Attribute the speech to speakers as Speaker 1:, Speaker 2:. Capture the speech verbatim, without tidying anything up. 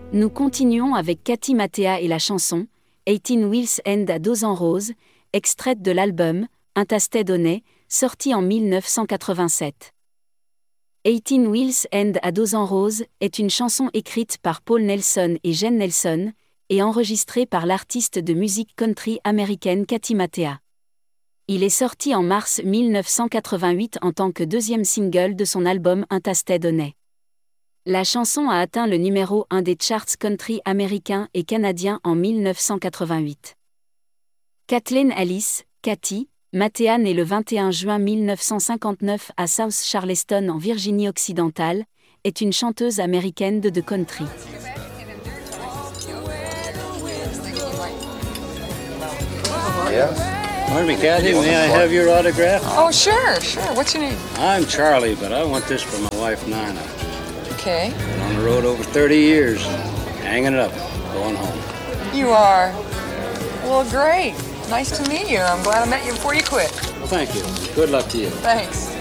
Speaker 1: Nous continuons avec Katy Mattea et la chanson « eighteen Wheels and a Dozen Roses », extraite de l'album « Intasted Honey », sorti en mille neuf cent quatre-vingt-sept. eighteen Wheels and a Dozen Roses est une chanson écrite par Paul Nelson et Jen Nelson, et enregistrée par l'artiste de musique country américaine Katy Mattea. Il est sorti en mars mille neuf cent quatre-vingt-huit en tant que deuxième single de son album Intasted Honey. La chanson a atteint le numéro un des charts country américains et canadiens en mille neuf cent quatre-vingt-huit. Kathleen Alice, Katy Mattea née le vingt et un juin mille neuf cent cinquante-neuf à South Charleston en Virginie-Occidentale, est une chanteuse américaine de de country.
Speaker 2: Yeah. Pardon me, Kathy, may I have your autograph?
Speaker 3: Oh, sure, sure. What's your name?
Speaker 2: I'm Charlie, but I want this for my wife, Nina.
Speaker 3: Okay.
Speaker 2: Been on the road over thirty years, hanging it up, going home.
Speaker 3: You are. Well, great. Nice to meet you. I'm glad I met you before you quit.
Speaker 2: Well, thank you. Good luck to you.
Speaker 3: Thanks.